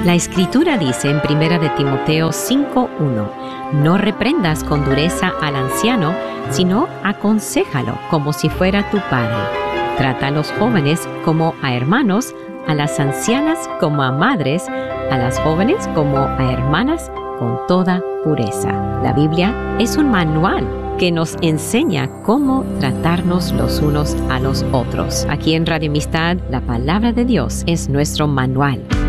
La Escritura dice en 1 de Timoteo 5:1, no reprendas con dureza al anciano, sino aconséjalo como si fuera tu padre. Trata a los jóvenes como a hermanos, a las ancianas como a madres, a las jóvenes como a hermanas con toda pureza. La Biblia es un manual que nos enseña cómo tratarnos los unos a los otros. Aquí en Radio Amistad, la palabra de Dios es nuestro manual